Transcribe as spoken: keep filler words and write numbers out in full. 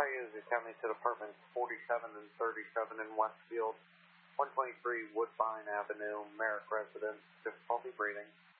Cuyahoga County to Departments forty-seven and thirty-seven in Westfield, one twenty-three Woodbine Avenue, Merrick Residence, difficulty breathing.